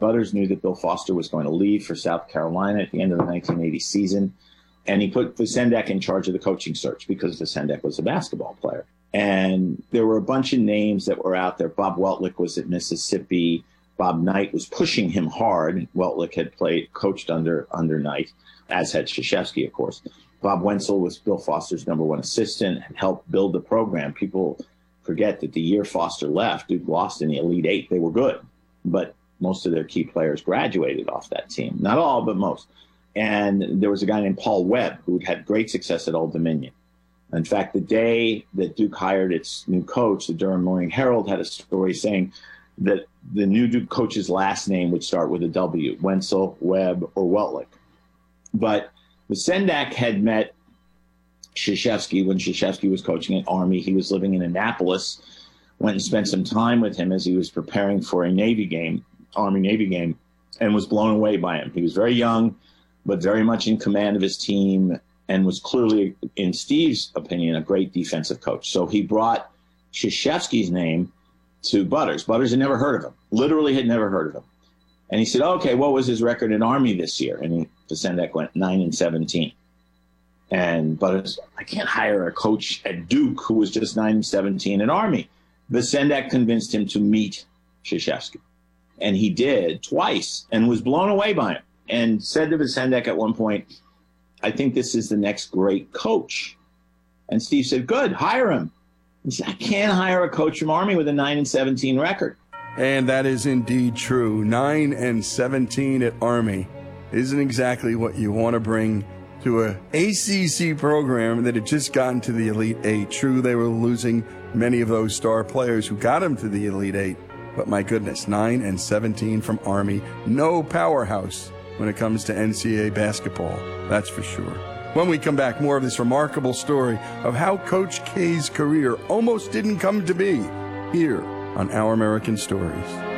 Butters knew that Bill Foster was going to leave for South Carolina at the end of the 1980 season. And he put Vasendak in charge of the coaching search because Vasendak was a basketball player. And there were a bunch of names that were out there. Bob Weltlich was at Mississippi. Bob Knight was pushing him hard. Weltlich had coached under Knight, as had Krzyzewski, of course. Bob Wenzel was Bill Foster's #1 assistant and helped build the program. People forget that the year Foster left, Duke lost in the Elite Eight. They were good, but most of their key players graduated off that team. Not all, but most. And there was a guy named Paul Webb who had great success at Old Dominion. In fact, the day that Duke hired its new coach, the Durham Morning Herald had a story saying that the new Duke coach's last name would start with a W, Wenzel, Webb, or Weltlich. But Vasendak had met Krzyzewski when Krzyzewski was coaching at Army. He was living in Annapolis, went and spent some time with him as he was preparing for a Navy game, Army-Navy game, and was blown away by him. He was very young, but very much in command of his team, and was clearly, in Steve's opinion, a great defensive coach. So he brought Krzyzewski's name to Butters. Butters had never heard of him, literally had never heard of him. And he said, okay, what was his record in Army this year? And Vasendak went 9-17. And Butters, I can't hire a coach at Duke who was just 9-17 in Army. Vasendak convinced him to meet Krzyzewski. And he did twice and was blown away by him. And said to Vasendak at one point, I think this is the next great coach. And Steve said, good, hire him. He said, I can't hire a coach from Army with a 9-17 record. And that is indeed true. 9-17 at Army isn't exactly what you want to bring to a ACC program that had just gotten to the Elite Eight. True, they were losing many of those star players who got them to the Elite Eight. But my goodness, 9-17 from Army. No powerhouse when it comes to NCAA basketball, that's for sure. When we come back, more of this remarkable story of how Coach K's career almost didn't come to be here on Our American Stories.